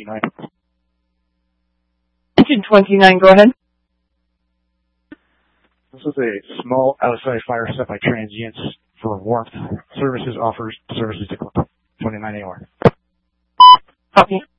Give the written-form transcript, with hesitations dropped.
29. Engine 29, go ahead. This is a small outside fire set by transients for warmth. Services offers services to 29 AOR. Copy.